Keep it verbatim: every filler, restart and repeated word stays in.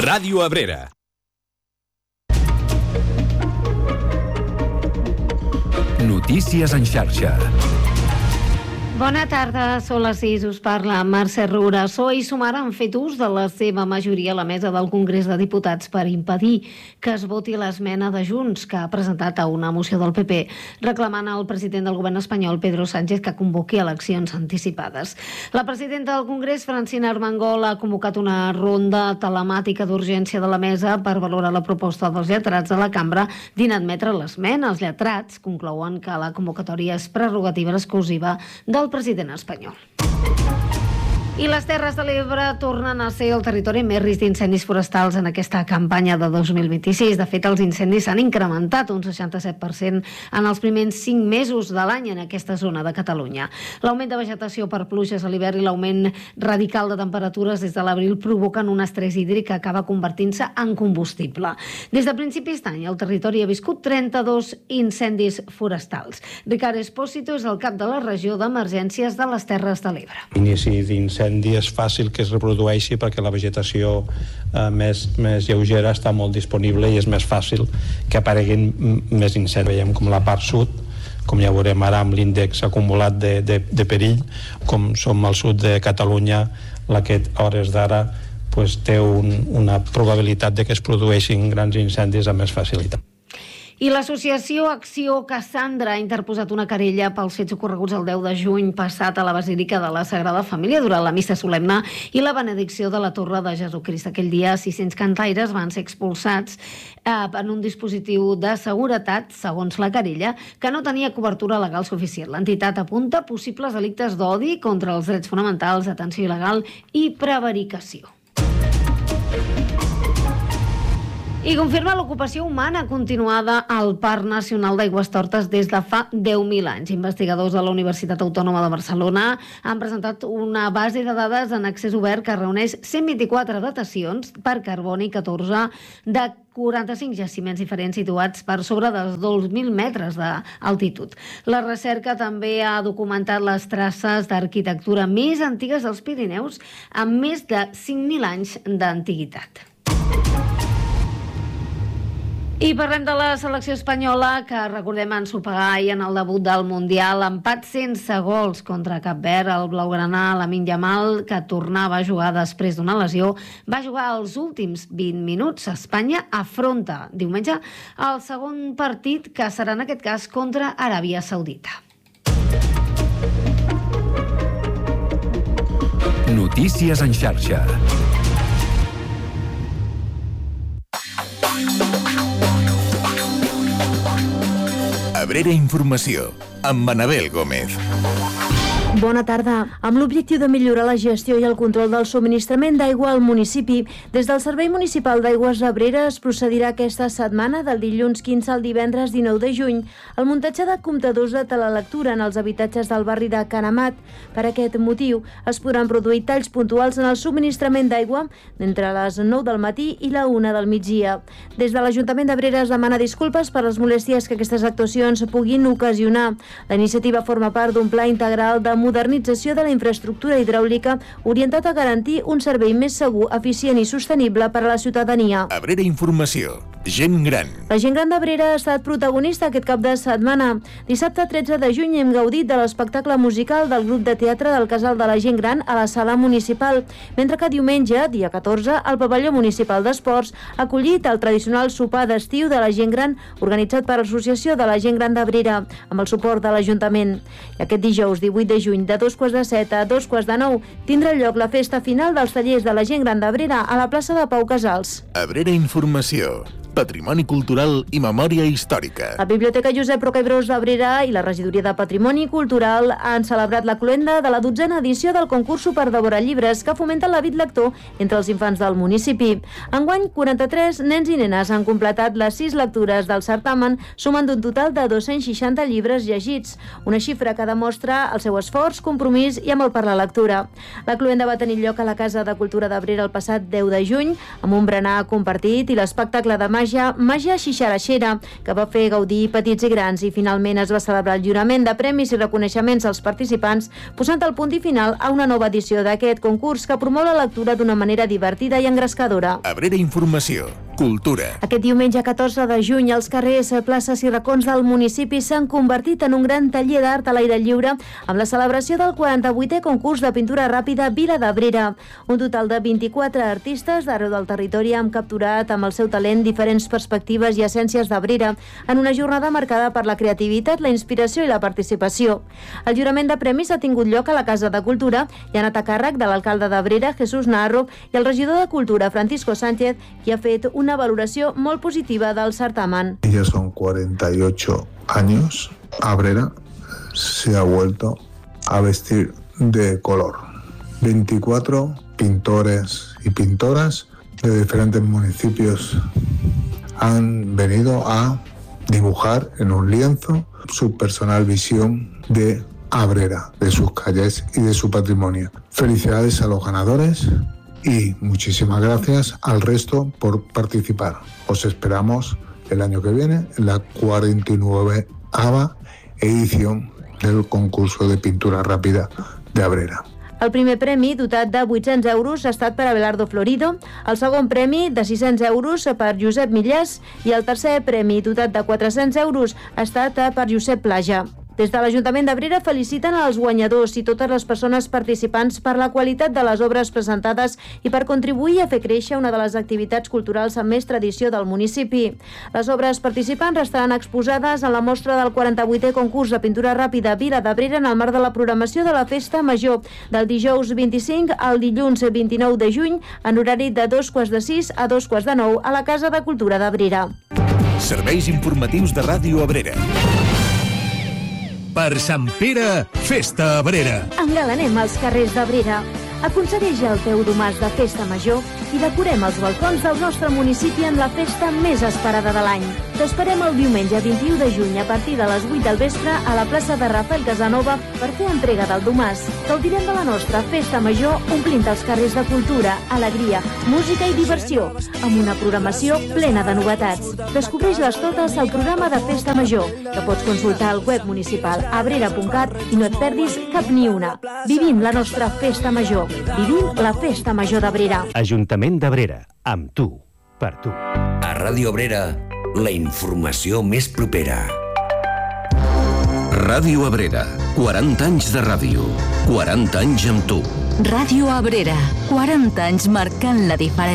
Ràdio Abrera. Notícies en xarxa. Bona tarda, són les sis, us parla Mercè Roura. P S O E i Sumar han fet ús de la seva majoria a la mesa del Congrés de Diputats per impedir que es voti l'esmena de Junts, que ha presentat a una moció del P P, reclamant al president del govern espanyol, Pedro Sánchez, que convoqui eleccions anticipades. La presidenta del Congrés, Francina Armengol, ha convocat una ronda telemàtica d'urgència de la mesa per valorar la proposta dels lletrats de la cambra d'inadmetre l'esmena. Els lletrats conclouen que la convocatòria és prerrogativa exclusiva del president espanyol. I les Terres de l'Ebre tornen a ser el territori amb més risc d'incendis forestals en aquesta campanya de dos mil vint-i-sis. De fet, els incendis s'han incrementat un seixanta-set per cent en els primers cinc mesos de l'any en aquesta zona de Catalunya. L'augment de vegetació per pluges a l'hivern i l'augment radical de temperatures des de l'abril provoquen un estrès hídric que acaba convertint-se en combustible. Des de principis d'any, el territori ha viscut trenta-dos incendis forestals. Ricard Espósito és el cap de la regió d'emergències de les Terres de l'Ebre. Inici d'incendi és fàcil que es reprodueixi perquè la vegetació eh, més, més lleugera està molt disponible i és més fàcil que apareguin més incendis. Veiem com la part sud, com ja veurem ara amb l'índex acumulat de, de, de perill, com som al sud de Catalunya, la que a hores d'ara pues, té un, una probabilitat de que es produeixin grans incendis amb més facilitat. I l'associació Acció Cassandra ha interposat una querella pels fets ocorreguts el deu de juny passat a la Basílica de la Sagrada Família durant la missa solemne i la benedicció de la Torre de Jesucrist. Aquell dia, sis-cents cantaires van ser expulsats eh, en un dispositiu de seguretat, segons la querella, que no tenia cobertura legal suficient. L'entitat apunta possibles delictes d'odi contra els drets fonamentals, detenció il·legal i prevaricació. I confirma l'ocupació humana continuada al Parc Nacional d'Aigüestortes des de fa deu mil anys. Investigadors de la Universitat Autònoma de Barcelona han presentat una base de dades en accés obert que reuneix cent vint-i-quatre datacions per carboni, catorze de quaranta-cinc jaciments diferents situats per sobre dels dos mil metres d'altitud. La recerca també ha documentat les traces d'arquitectura més antigues dels Pirineus amb més de cinc mil anys d'antiguitat. I parlem de la selecció espanyola, que recordem ensopegar ahir en el debut del Mundial, empat sense gols contra Cap Verd. El blaugrana Lamine Yamal, que tornava a jugar després d'una lesió, va jugar els últims vint minuts. Espanya afronta diumenge el segon partit, que serà en aquest cas contra Aràbia Saudita. Notícies en xarxa. Abrera Informació, amb Anabel Gómez. Bona tarda. Amb l'objectiu de millorar la gestió i el control del subministrament d'aigua al municipi, des del Servei Municipal d'Aigües Abrera es procedirà aquesta setmana, del dilluns quinze al divendres dinou de juny, al muntatge de comptadors de telelectura en els habitatges del barri de Can Amat. Per aquest motiu, es podran produir talls puntuals en el subministrament d'aigua entre les nou del matí i la una del migdia. Des de l'Ajuntament d'Abrera es demana disculpes per les molèsties que aquestes actuacions puguin ocasionar. La iniciativa forma part d'un pla integral de modernització de la infraestructura hidràulica orientat a garantir un servei més segur, eficient i sostenible per a la ciutadania. Abrera Informació, gent gran. La gent gran d'Abrera ha estat protagonista aquest cap de setmana. Dissabte tretze de juny hem gaudit de l'espectacle musical del grup de teatre del Casal de la Gent Gran a la Sala Municipal, mentre que diumenge, dia catorze, el Pavelló Municipal d'Esports ha acollit el tradicional sopar d'estiu de la gent gran organitzat per l'Associació de la Gent Gran d'Abrera, amb el suport de l'Ajuntament. I aquest dijous divuit de juny, de dos quarts de set a dos quarts de nou, tindrà lloc la festa final dels tallers de la gent gran d'Abrera a la plaça de Pau Casals. Abrera Informació, patrimoni cultural i memòria històrica. La Biblioteca Josep Roca i Bros d'Abrera i la Regidoria de Patrimoni Cultural han celebrat la cloenda de la dotzena edició del concurs per devorar llibres que fomenta l'hàbit lector entre els infants del municipi. Enguany, quaranta-tres nens i nenes han completat les sis lectures del certamen, sumant un total de dos-cents seixanta llibres llegits, una xifra que demostra el seu esforç, compromís i amor per la lectura. La cloenda va tenir lloc a la Casa de Cultura d'Abrera el passat deu de juny, amb un berenar compartit i l'espectacle de màgia Màgia, Màgia Xixaraxera, que va fer gaudir petits i grans, i finalment es va celebrar el lliurament de premis i reconeixements als participants, posant el punt i final a una nova edició d'aquest concurs que promou la lectura d'una manera divertida i engrescadora. Abrera Informació, Cultura. Aquest diumenge catorze de juny, els carrers, places i racons del municipi s'han convertit en un gran taller d'art a l'aire lliure amb la celebració del quaranta-vuitè concurs de pintura ràpida Vila d'Abrera. Un total de vint-i-quatre artistes d'arreu del territori han capturat amb el seu talent diferents perspectives i essències d'Abrera en una jornada marcada per la creativitat, la inspiració i la participació. El jurament de premis ha tingut lloc a la Casa de Cultura i ha anat a càrrec de l'alcalde d'Abrera, Jesús Narro, i el regidor de Cultura, Francisco Sánchez, qui ha fet una valoració molt positiva del certamen. Ya son cuarenta y ocho años, Abrera se ha vuelto a vestir de color. veinticuatro pintores y pintoras de diferentes municipios han venido a dibujar en un lienzo su personal visión de Abrera, de sus calles y de su patrimonio. Felicidades a los ganadores y muchísimas gracias al resto por participar. Os esperamos el año que viene en la cuarenta y nueava edición del concurso de pintura ràpida de Abrera. El primer premi, dotat de vuit-cents euros, ha estat per Abelardo Florido, el segon premi, de sis-cents euros, per Josep Millàs, i el tercer premi, dotat de quatre-cents euros, ha estat per Josep Plaja. Des de l'Ajuntament d'Abrera feliciten als guanyadors i totes les persones participants per la qualitat de les obres presentades i per contribuir a fer créixer una de les activitats culturals amb més tradició del municipi. Les obres participants restaran exposades en la mostra del quaranta-vuitè concurs de pintura ràpida Vila d'Abrera en el marc de la programació de la Festa Major del dijous vint-i-cinc al dilluns vint-i-nou de juny en horari de dos quarts de sis a dos quarts de nou a la Casa de Cultura d'Abrera. Serveis informatius de Ràdio Abrera. Per Sant Pere, festa Abrera. Engalanem els carrers d'Abrera. Aconsegueix el teu domàs de festa major i decorem els balcons del nostre municipi en la festa més esperada de l'any. T'esperem el diumenge vint-i-u de juny a partir de les vuit del vespre a la plaça de Rafael Casanova per fer entrega del domàs. Gaudirem de la nostra festa major omplint els carrers de cultura, alegria, música i diversió, amb una programació plena de novetats. Descobreix-les totes al programa de festa major, que pots consultar al web municipal abrera punt cat i no et perdis cap ni una. Vivim la nostra festa major. Vivim la festa major d'Abrera. Ajuntament d'Abrera, amb tu, per tu. A Ràdio Abrera, la informació més propera. Ràdio Abrera, quaranta anys de ràdio, quaranta anys amb tu. Ràdio Abrera, quaranta anys marcant la diferència.